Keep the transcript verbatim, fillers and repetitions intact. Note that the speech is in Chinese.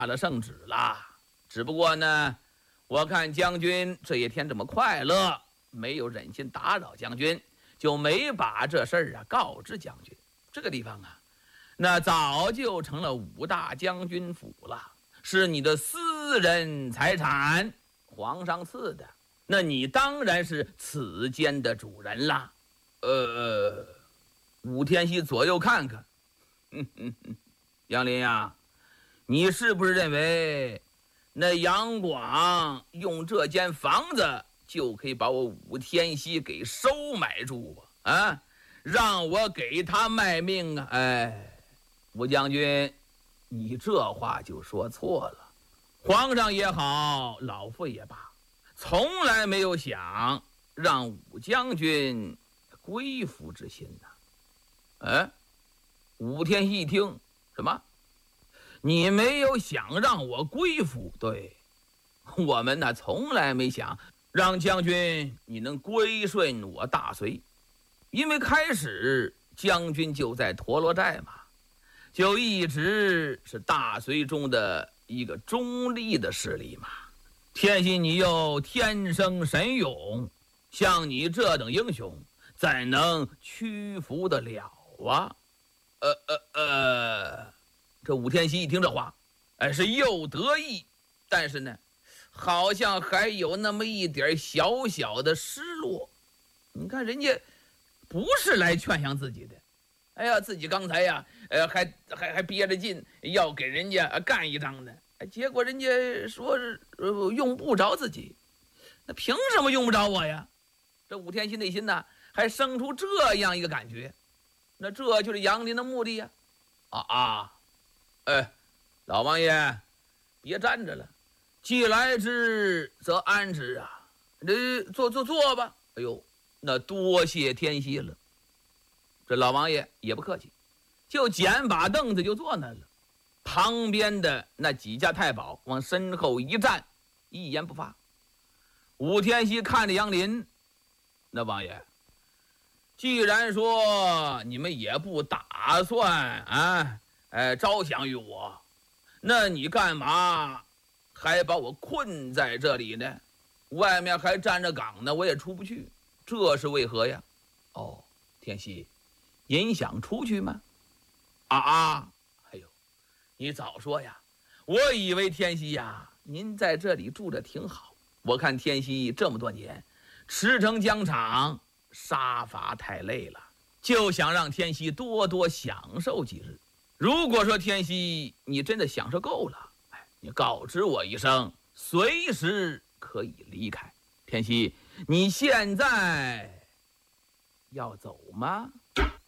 了圣旨了。只不过呢，我看将军这一天这么快乐，没有忍心打扰将军，就没把这事儿啊告知将军。这个地方啊，那早就成了五大将军府了，是你的私人财产，皇上赐的，那你当然是此间的主人啦。呃，武天锡左右看看，哼哼哼，杨林呀，你是不是认为那杨广用这间房子就可以把我武天锡给收买住啊？啊，让我给他卖命啊！哎，武将军，你这话就说错了。皇上也好，老夫也罢，从来没有想让武将军归附之心呐、啊。哎，武天锡一听，什么？你没有想让我归附？对，我们呢从来没想让将军你能归顺我大隋，因为开始将军就在陀罗寨嘛，就一直是大隋中的一个中立的势力嘛。天锡你又天生神勇，像你这等英雄怎能屈服得了啊？呃呃呃，这武天锡一听这话，哎，是又得意，但是呢，好像还有那么一点小小的失落。你看人家不是来劝降自己的，哎呀，自己刚才呀，呃，还还还憋着劲要给人家干一仗呢，结果人家说是、呃、用不着自己，那凭什么用不着我呀？这武天锡内心呢，还生出这样一个感觉，那这就是杨林的目的呀！啊啊，哎，老王爷，别站着了，既来之则安之啊！这坐坐坐吧。哎呦，那多谢天锡了。这老王爷也不客气，就捡把凳子就坐那了。旁边的那几家太保往身后一站，一言不发。武天锡看着杨林，那王爷，既然说你们也不打算啊，哎，招降于我，那你干嘛还把我困在这里呢？外面还站着岗呢，我也出不去，这是为何呀？哦，天锡，您想出去吗？啊啊！哎呦，你早说呀！我以为天锡呀，您在这里住着挺好。我看天锡这么多年，驰骋疆场，杀伐太累了，就想让天锡多多享受几日。如果说天锡你真的享受够了，哎，你告知我一声，随时可以离开。天锡，你现在要走吗？